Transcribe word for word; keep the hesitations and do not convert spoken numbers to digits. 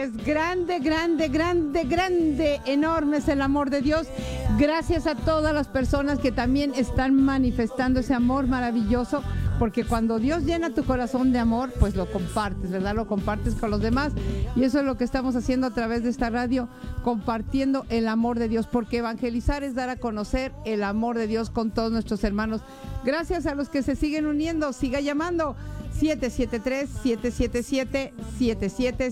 es grande, grande, grande, grande, enorme es el amor de Dios. Gracias a todas las personas que también están manifestando ese amor maravilloso, porque cuando Dios llena tu corazón de amor, pues lo compartes, ¿verdad? Lo compartes con los demás, y eso es lo que estamos haciendo a través de esta radio, compartiendo el amor de Dios, porque evangelizar es dar a conocer el amor de Dios con todos nuestros hermanos. Gracias a los que se siguen uniendo, siga llamando siete siete tres, siete siete siete, siete siete